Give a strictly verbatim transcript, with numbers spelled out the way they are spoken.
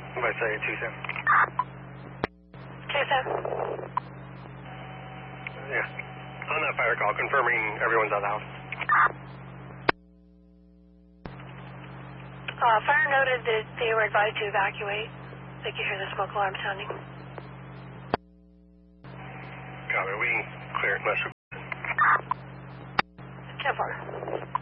What did I say, two seven? two seven. Yeah. On that fire call, confirming everyone's out of the house. Uh, fire noted that they were advised to evacuate. They could hear the smoke alarm sounding. Copy, we clear unless ten four.